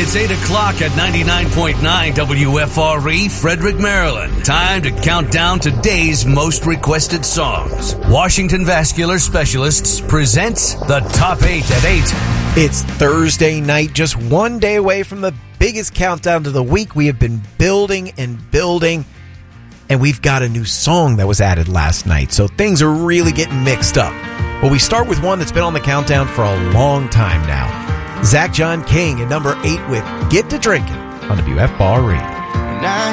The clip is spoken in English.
It's 8 o'clock at 99.9 WFRE, Frederick, Maryland. Time to count down today's most requested songs. Washington Vascular Specialists presents the Top 8 at 8. It's Thursday night, just one day away from the biggest countdown to the week. We have been building and building, and we've got a new song that was added last night, so things are really getting mixed up. Well, we start with one that's been on the countdown for a long time now. Zach John King at number 8 with Get to Drinking on WFRE. Now